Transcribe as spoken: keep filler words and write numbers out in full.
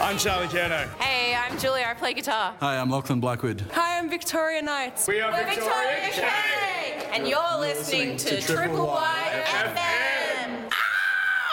I'm Charlie Kerno. Hey, I'm Julia. I play guitar. Hi, I'm Lachlan Blackwood. Hi, I'm Victoria Knights. We are We're Victoria, Victoria K! And you're listening to Triple Y F M.